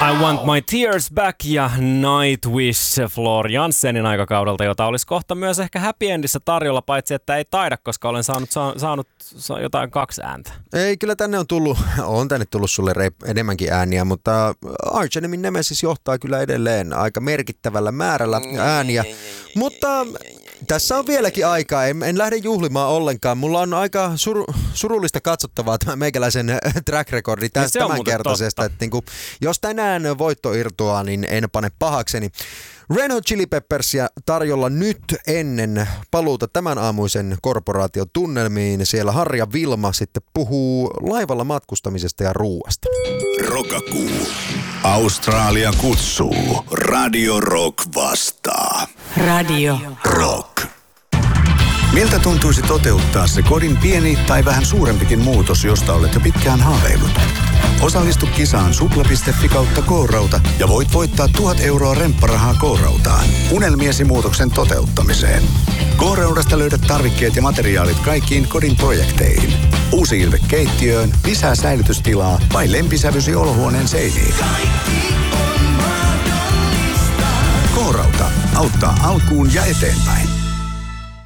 I Want My Tears Back ja Nightwish Floor Janssenin aikakaudelta, jota olisi kohta myös ehkä Happy Endissä tarjolla, paitsi että ei taida, koska olen saanut jotain 2 ääntä. Ei, kyllä tänne on tänne tullut sulle enemmänkin ääniä, mutta Arch Enemyn Nemesis johtaa kyllä edelleen aika merkittävällä määrällä ääniä, mutta tässä on vieläkin aikaa, en lähde juhlimaan ollenkaan. Mulla on aika surullista katsottavaa tämä meikäläisen track recordi tämänkertaisesta. Että niin kuin, jos tänään voitto irtoaa, niin en pane pahakseni. Red Hot Chili Peppersia tarjolla nyt ennen paluuta tämän aamuisen korporaation tunnelmiin. Siellä Harri ja Vilma sitten puhuu laivalla matkustamisesta ja ruuasta. Rokakuu. Australia kutsuu. Radio Rock vastaa. Radio Rock. Miltä tuntuisi toteuttaa se kodin pieni tai vähän suurempikin muutos, josta olet jo pitkään haaveillut? Osallistu kisaan supla.fi kautta K-rauta ja voit voittaa 1 000 euroa rempparahaa K-rautaan unelmiesi muutoksen toteuttamiseen. K-raudasta löydät tarvikkeet ja materiaalit kaikkiin kodin projekteihin. Uusi ilme keittiöön, lisää säilytystilaa vai lempisävysi olohuoneen seiniin. K-rauta auttaa alkuun ja eteenpäin.